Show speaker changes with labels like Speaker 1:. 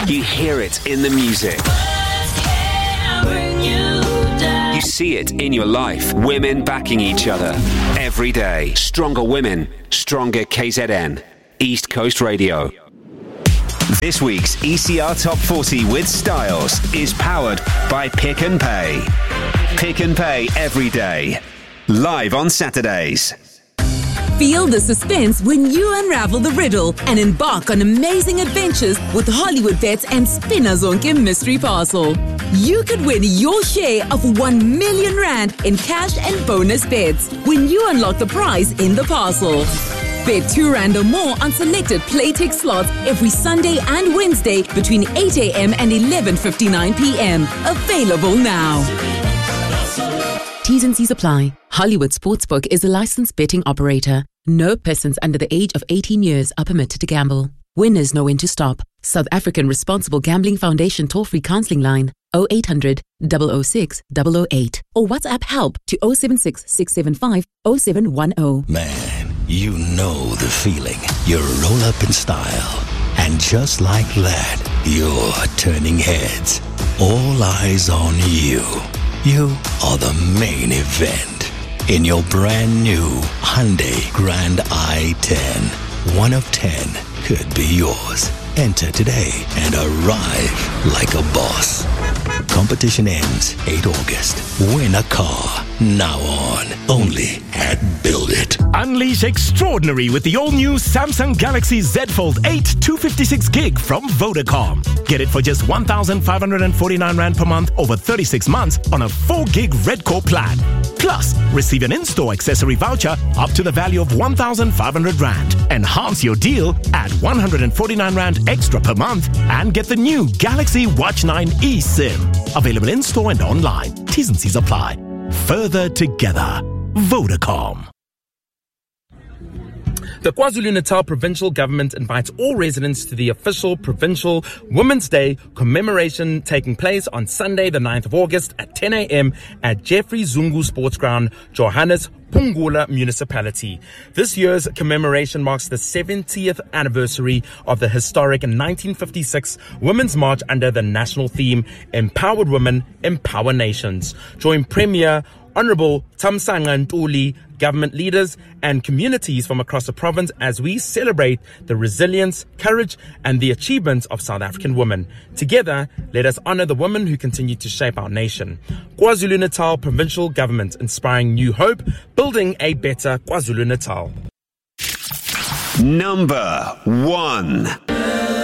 Speaker 1: You hear it in the music. You see it in your life. Women backing each other. Every day. Stronger women. Stronger KZN. East Coast Radio. This week's ECR Top 40 with Styles is powered by Pick n Pay. Pick n Pay every day. Live on Saturdays.
Speaker 2: Feel the suspense when you unravel the riddle and embark on amazing adventures with Hollywood Vets and Spinner Zonke Mystery Parcel. You could win your share of 1 million rand in cash and bonus bets when you unlock the prize in the parcel. Bet 2 rand or more on selected Playtech slots every Sunday and Wednesday between 8 a.m. and 11:59 p.m. Available now. T's and C's apply. Hollywood Sportsbook is a licensed betting operator. No persons under the age of 18 years are permitted to gamble. Winners know when to stop. South African Responsible Gambling Foundation toll-free counseling line 0800 006 008 or WhatsApp help to 076 675 0710.
Speaker 3: Man, you know the feeling. You roll up in style. And just like that, you're turning heads. All eyes on you. You are the main event in your brand new Hyundai Grand i10. 1 of 10 could be yours. Enter today and arrive like a boss. Competition ends 8 August. Win a car now on. Only at Build It.
Speaker 4: Unleash extraordinary with the all-new Samsung Galaxy Z Fold 8 256 gig from Vodacom. Get it for just 1,549 Rand per month over 36 months on a 4 gig Red Core plan. Plus, receive an in-store accessory voucher up to the value of 1,500 Rand. Enhance your deal at 149 Rand extra per month and get the new Galaxy Watch 9 eSIM. Available in-store and online. T's and C's apply. Further together. Vodacom.
Speaker 5: The KwaZulu-Natal provincial government invites all residents to the official Provincial Women's Day commemoration taking place on Sunday, the 9th of August at 10 a.m. at Jeffrey Zungu Sports Ground, Johannes Pungula Municipality. This year's commemoration marks the 70th anniversary of the historic 1956 Women's March under the national theme, Empowered Women, Empower Nations. Join Premier Honorable Thamsanqa Ntuli, government leaders and communities from across the province as we celebrate the resilience, courage and the achievements of South African women. Together, let us honor the women who continue to shape our nation. KwaZulu-Natal Provincial Government, inspiring new hope, building a better KwaZulu-Natal.
Speaker 1: Number 1.